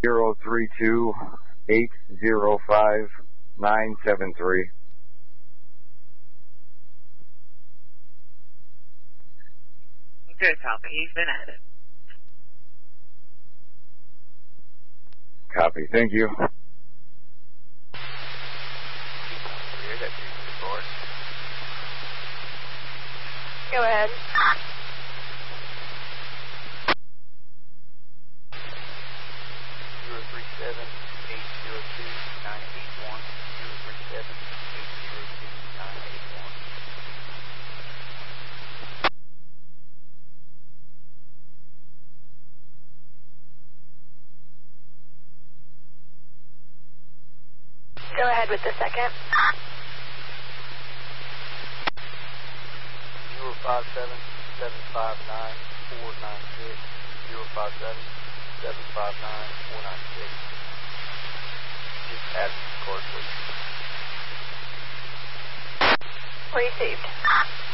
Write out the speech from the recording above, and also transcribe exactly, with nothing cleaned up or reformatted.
zero three two eight zero five nine seven three. Good copy. He's been added. Copy. Thank you. Go ahead. zero three seven eight zero two nine eight one. zero three seven eight zero two nine eight one. Go ahead with the second. zero five seven seven five nine four nine six. zero five seven seven five nine four nine six. Just add the card, please. Received.